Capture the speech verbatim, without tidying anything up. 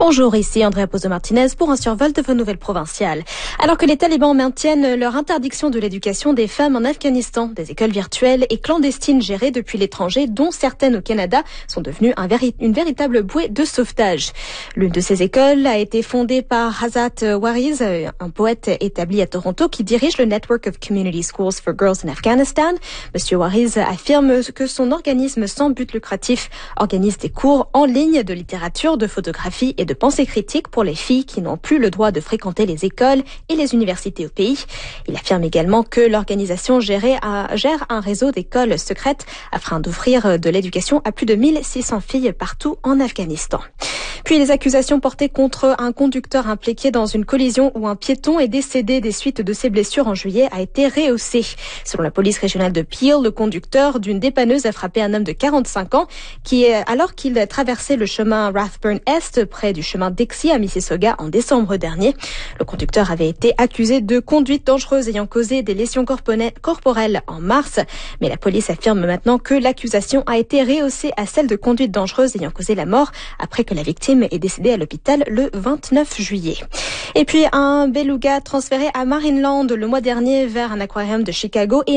Bonjour, ici Andrea Pozo Martinez pour un survol de vos nouvelles provinciales. Alors que les talibans maintiennent leur interdiction de l'éducation des femmes en Afghanistan, des écoles virtuelles et clandestines gérées depuis l'étranger, dont certaines au Canada, sont devenues un véri- une véritable bouée de sauvetage. L'une de ces écoles a été fondée par Hazat Wariz, un poète établi à Toronto qui dirige le Network of Community Schools for Girls in Afghanistan. Monsieur Wariz affirme que son organisme sans but lucratif organise des cours en ligne de littérature, de photographie et de pensée critique pour les filles qui n'ont plus le droit de fréquenter les écoles et les universités au pays. Il affirme également que l'organisation gère un réseau d'écoles secrètes afin d'offrir de l'éducation à plus de mille six cents filles partout en Afghanistan. Puis les accusations portées contre un conducteur impliqué dans une collision où un piéton est décédé des suites de ses blessures en juillet a été rehaussée. Selon la police régionale de Peel, le conducteur d'une dépanneuse a frappé un homme de quarante-cinq ans qui, alors qu'il traversait le chemin Rathburn Est près du chemin Dixie à Mississauga en décembre dernier. Le conducteur avait été accusé de conduite dangereuse ayant causé des lésions corporelles en mars, mais la police affirme maintenant que l'accusation a été rehaussée à celle de conduite dangereuse ayant causé la mort après que la victime est décédée à l'hôpital le vingt-neuf juillet. Et puis un beluga transféré à Marineland le mois dernier vers un aquarium de Chicago et